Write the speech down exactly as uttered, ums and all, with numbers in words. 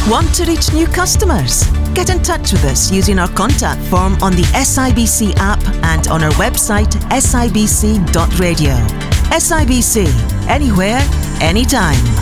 Want to reach new customers? Get in touch with us using our contact form on the S I B C app and on our website s i b c dot radio. S I B C, anywhere, anytime.